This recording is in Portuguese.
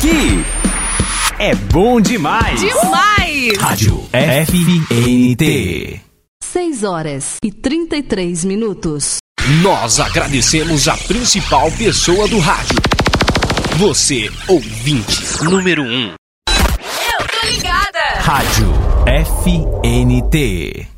aqui é bom demais. Demais! Rádio FNT. 6h33. Nós agradecemos a principal pessoa do rádio. Você, ouvinte número 1. Eu tô ligada! Rádio FNT.